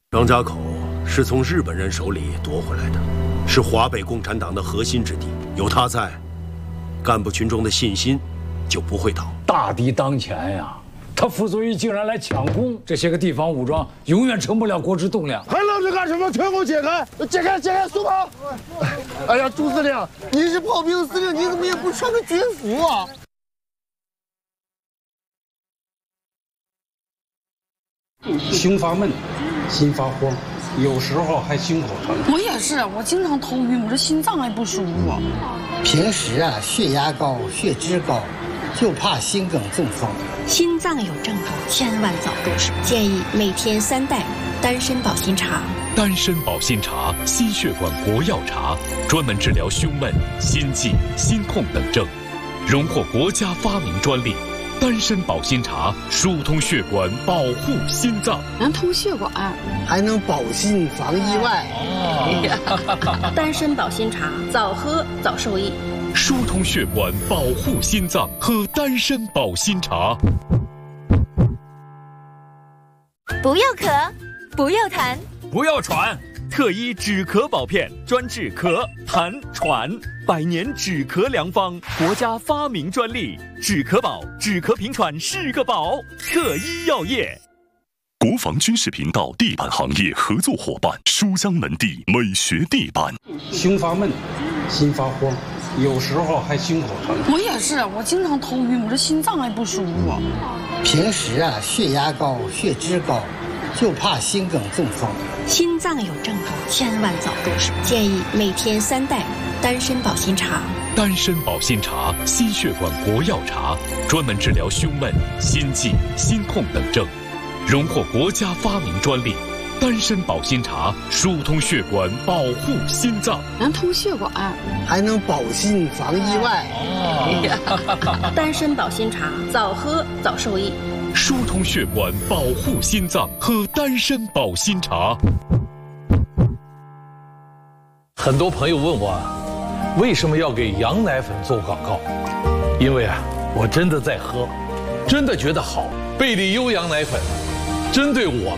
张家口是从日本人手里夺回来的，是华北共产党的核心之地，有他在，干部群众的信心就不会倒。 大敌当前呀！他傅作义竟然来抢攻，这些个地方武装永远成不了国之栋梁。 还愣着干什么？全给我解开！解开！解开！松绑！哎呀，朱司令，你是炮兵司令，你怎么也不穿个军服啊？ 胸发闷，心发慌，有时候还心口疼。 我也是，我经常头晕，我这心脏还不舒服。 平时啊，血压高，血脂高，就怕心梗中风。 心脏有症状，千万早入手。建议每天3袋丹参保心茶。 丹参保心茶，心血管国药茶，专门治疗胸闷、心悸、心痛等症，荣获国家发明专利。丹参保心茶疏通血管，保护心脏， 能通血管， 还能保心防意外。 丹参保心茶，早喝早受益。 疏通血管，保护心脏，喝丹参保心茶。 不要咳，不要痰， 不要喘，特医止咳保片，专治咳、痰、喘，100年止咳良方，国家发明专利，止咳宝，止咳平喘是个宝。特医药业。 国防军事频道地板行业合作伙伴书香门第美学地板。 胸发闷，心发慌，有时候还心口疼。 我也是，我经常头晕，我这心脏还不舒服。 平时啊，血压高，血脂高，就怕心梗中风。 心脏有症状，千万早入手。建议每天3袋丹参保心茶。 丹参保心茶，心血管国药茶，专门治疗胸闷、心悸、心痛等症，荣获国家发明专利。丹参保心茶疏通血管，保护心脏， 能通血管， 还能保心防意外。 丹参保心茶，早喝早受益。 疏通血管，保护心脏，喝丹参保心茶。 很多朋友问我，为什么要给羊奶粉做广告？因为啊，我真的在喝，真的觉得好。贝利优羊奶粉，针对我们